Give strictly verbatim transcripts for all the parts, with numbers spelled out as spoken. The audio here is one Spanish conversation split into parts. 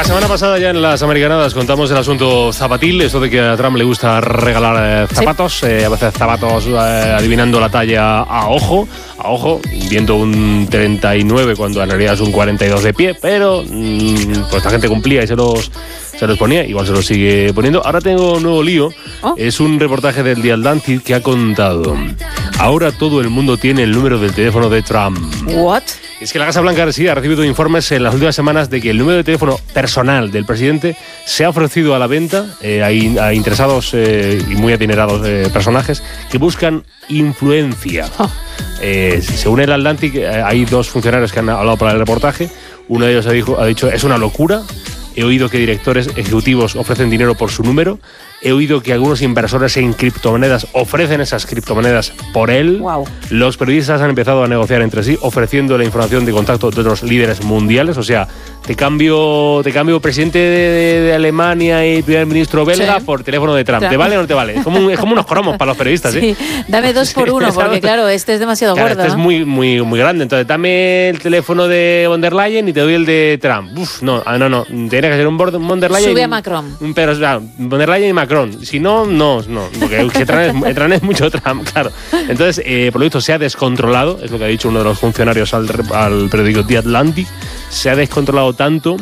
La semana pasada ya en las Americanadas contamos el asunto zapatil, eso de que a Trump le gusta regalar eh, zapatos, sí. eh, a veces zapatos eh, adivinando la talla a ojo, a ojo, viendo un treinta y nueve cuando en realidad es un cuarenta y dos de pie, pero mmm, pues la gente cumplía y se los, se los ponía, igual se los sigue poniendo. Ahora tengo un nuevo lío, oh. es un reportaje del The Atlantic que ha contado: ahora todo el mundo tiene el número del teléfono de Trump. ¿What? Es que la Casa Blanca sí ha recibido informes en las últimas semanas de que el número de teléfono personal del presidente se ha ofrecido a la venta eh, a, a interesados eh, y muy adinerados eh, personajes que buscan influencia. Oh. Eh, según el Atlantic, eh, hay dos funcionarios que han hablado para el reportaje. Uno de ellos ha, dijo, ha dicho, es una locura. He oído que directores ejecutivos ofrecen dinero por su número. He oído que algunos inversores en criptomonedas ofrecen esas criptomonedas por él. Wow. Los periodistas han empezado a negociar entre sí, ofreciendo la información de contacto de otros líderes mundiales. O sea, te cambio, te cambio presidente de, de, de Alemania y primer ministro belga sí. por teléfono de Trump. Trump. ¿Te vale o no te vale? Es como, un, es como unos cromos para los periodistas, ¿sí? ¿sí? Dame dos por uno, porque claro, este es demasiado claro, gordo. Este ¿no? es muy, muy, muy grande. Entonces, dame el teléfono de von der Leyen y te doy el de Trump. Uf, no, no, no. Tiene que ser un von der Leyen. Sube a Macron. Un, pero, ah, von der Leyen y Macron. Si no, no, no. Porque Trump es, Trump es mucho Trump, claro. Entonces, eh, por lo visto, se ha descontrolado, es lo que ha dicho uno de los funcionarios al, al periódico The Atlantic, se ha descontrolado tanto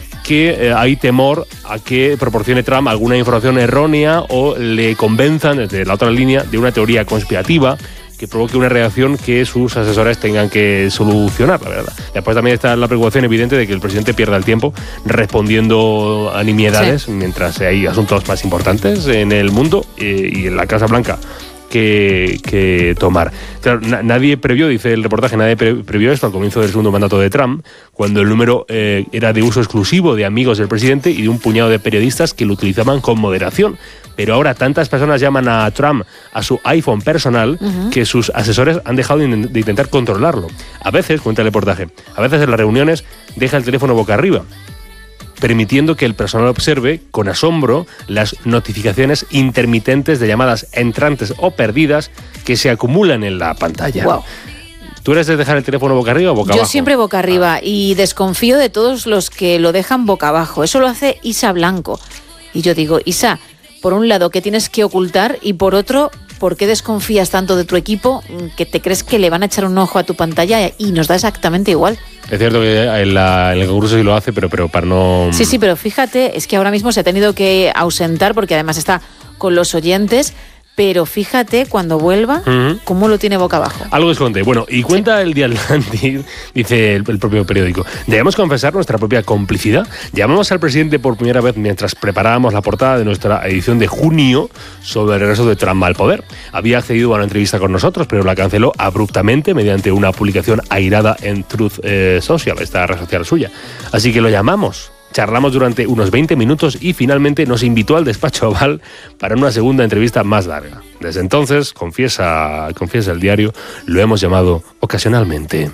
que eh, hay temor a que proporcione Trump alguna información errónea o le convenzan desde la otra línea de una teoría conspirativa que provoque una reacción que sus asesores tengan que solucionar, la verdad. Después también está la preocupación evidente de que el presidente pierda el tiempo respondiendo a nimiedades sí. mientras hay asuntos más importantes en el mundo eh, y en la Casa Blanca Que, que tomar. Claro, na, nadie previó, dice el reportaje, nadie pre, previó esto al comienzo del segundo mandato de Trump, cuando el número eh, era de uso exclusivo de amigos del presidente y de un puñado de periodistas que lo utilizaban con moderación. Pero ahora tantas personas llaman a Trump a su iPhone personal uh-huh. que sus asesores han dejado de, de intentar controlarlo. A veces, cuenta el reportaje, a veces en las reuniones deja el teléfono boca arriba, permitiendo que el personal observe con asombro las notificaciones intermitentes de llamadas entrantes o perdidas que se acumulan en la pantalla. Wow. ¿Tú eres de dejar el teléfono boca arriba o boca Yo abajo? Yo siempre boca arriba ah. y desconfío de todos los que lo dejan boca abajo. Eso lo hace Isa Blanco. Y yo digo, Isa, por un lado, ¿qué tienes que ocultar? Y por otro, ¿por qué desconfías tanto de tu equipo que te crees que le van a echar un ojo a tu pantalla y nos da exactamente igual? Es cierto que en, la, en el concurso sí lo hace, pero, pero para no... Sí, sí, pero fíjate, es que ahora mismo se ha tenido que ausentar porque además está con los oyentes, pero fíjate cuando vuelva uh-huh. cómo lo tiene boca abajo. Algo esconde. Bueno, y cuenta sí. el The Atlantic, dice el, el propio periódico, debemos confesar nuestra propia complicidad. Llamamos al presidente por primera vez mientras preparábamos la portada de nuestra edición de junio sobre el regreso de Trump al poder. Había accedido a una entrevista con nosotros, pero la canceló abruptamente mediante una publicación airada en Truth eh, Social, esta red social suya. Así que lo llamamos. Charlamos durante unos veinte minutos y finalmente nos invitó al despacho Oval para una segunda entrevista más larga. Desde entonces, confiesa, confiesa el diario, lo hemos llamado ocasionalmente.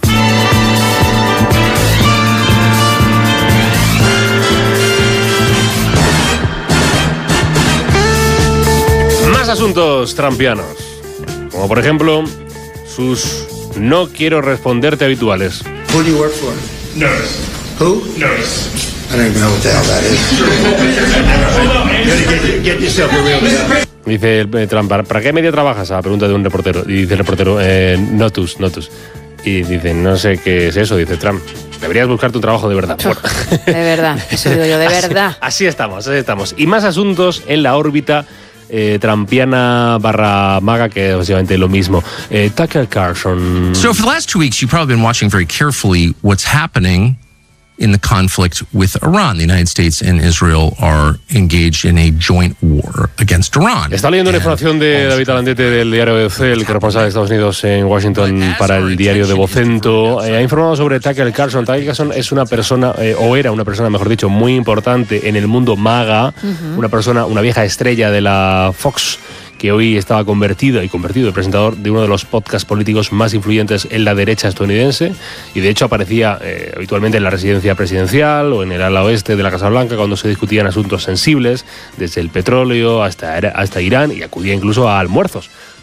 Más asuntos trumpianos, como por ejemplo sus no quiero responderte habituales. Who do you work for? Nurse. Who? Nurse. I don't even know what the hell that is. Get, get yourself a real job. Dice Trump, ¿para qué medio trabajas? A la pregunta de un reportero. Y dice el reportero, eh, Notus, Notus. Y dice, no sé qué es eso, dice Trump. Deberías buscarte un trabajo de verdad. Bueno. De verdad, eso digo yo, de verdad. Así, así estamos, así estamos. Y más asuntos en la órbita eh, trampiana barra maga, que es básicamente lo mismo. Eh, Tucker Carlson. So for the last two weeks, you've probably been watching very carefully what's happening in the conflict with Iran. The United States and Israel are engaged in a joint war against Iran. Está leyendo una información de David Alandete del diario B B C, el corresponsal de Estados Unidos en Washington para el diario de Vocento. Eh, ha informado sobre Tucker Carlson. Tucker Carlson es una persona, eh, o era una persona, mejor dicho, muy importante en el mundo MAGA, uh-huh. una persona, una vieja estrella de la Fox, que hoy estaba convertido y convertido en presentador de uno de los podcasts políticos más influyentes en la derecha estadounidense, y de hecho aparecía eh, habitualmente en la residencia presidencial o en el ala oeste de la Casa Blanca cuando se discutían asuntos sensibles, desde el petróleo hasta, hasta Irán, y acudía incluso a almuerzos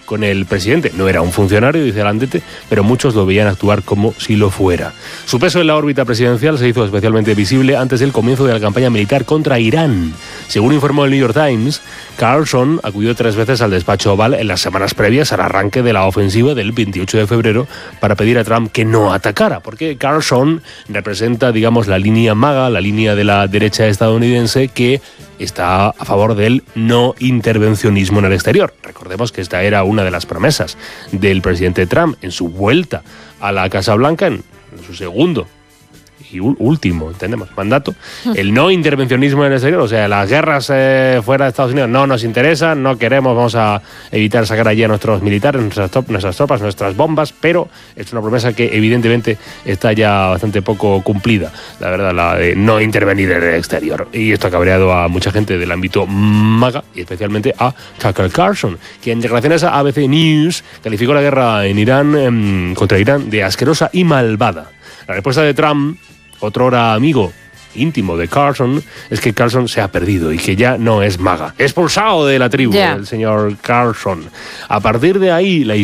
con el presidente. No era un funcionario, dice Landete, pero muchos lo veían actuar como si lo fuera. Su peso en la órbita presidencial se hizo especialmente visible antes del comienzo de la campaña militar contra Irán. Según informó el New York Times, Carlson acudió tres veces al despacho Oval en las semanas previas al arranque de la ofensiva del veintiocho de febrero para pedir a Trump que no atacara, porque Carlson representa, digamos, la línea MAGA, la línea de la derecha estadounidense que está a favor del no intervencionismo en el exterior. Recordemos que esta era una de las promesas del presidente Trump en su vuelta a la Casa Blanca, en su segundo y último, entendemos, mandato, el no intervencionismo en el exterior, o sea, las guerras eh, fuera de Estados Unidos no nos interesan, no queremos, vamos a evitar sacar allí a nuestros militares, nuestras, top, nuestras tropas, nuestras bombas, pero es una promesa que evidentemente está ya bastante poco cumplida, la verdad, la de no intervenir en el exterior. Y esto ha cabreado a mucha gente del ámbito MAGA y especialmente a Tucker Carlson, que en declaraciones a A B C News calificó la guerra en Irán eh, contra Irán de asquerosa y malvada. La respuesta de Trump, otrora amigo íntimo de Carlson, es que Carlson se ha perdido y que ya no es MAGA. Expulsado de la tribu, yeah. el señor Carlson. A partir de ahí, la